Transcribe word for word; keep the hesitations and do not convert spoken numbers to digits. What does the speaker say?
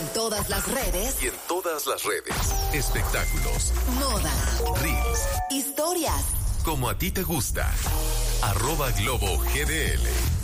todas las redes. Y en todas las redes. Espectáculos. Moda. Reels. Historias. Como a ti te gusta. Arroba Globo G D L.